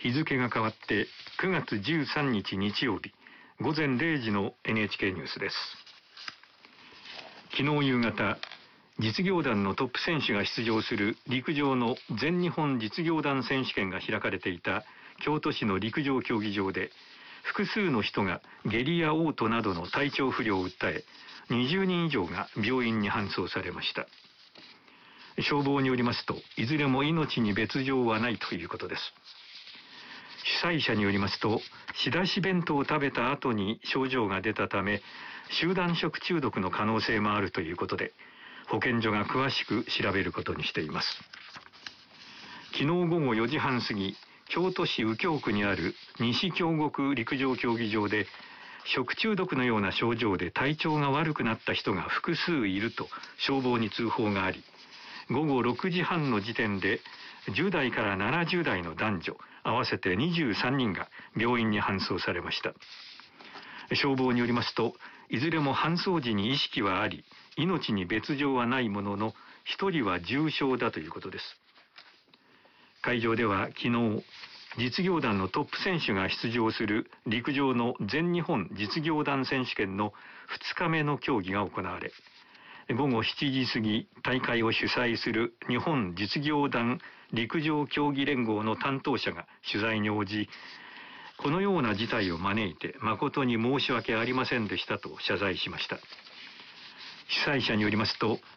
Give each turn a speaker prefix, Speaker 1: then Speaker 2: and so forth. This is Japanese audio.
Speaker 1: 日付が変わって9月13日日曜日午前0時の NHK ニュースです。昨日夕方、実業団のトップ選手が出場する陸上の全日本実業団選手権が開かれていた京都市の陸上競技場で、複数の人が下痢や嘔吐などの体調不良を訴え、20人以上が病院に搬送されました。消防によりますと、いずれも命に別状はないということです。主催者によりますと、仕出し弁当を食べた後に症状が出たため、集団食中毒の可能性もあるということで、保健所が詳しく調べることにしています。昨日午後4時半過ぎ、京都市右京区にある西京極陸上競技場で、食中毒のような症状で体調が悪くなった人が複数いると消防に通報があり、午後6時半の時点で10代から70代の男女合わせて23人が病院に搬送されました。消防によりますと、いずれも搬送時に意識はあり、命に別状はないものの、1人は重傷だということです。会場では昨日、実業団のトップ選手が出場する陸上の全日本実業団選手権の2日目の競技が行われ、午後7時過ぎ、大会を主催する日本実業団陸上競技連合の担当者が取材に応じ、このような事態を招いて誠に申し訳ありませんでしたと謝罪しました。主催者によりますと、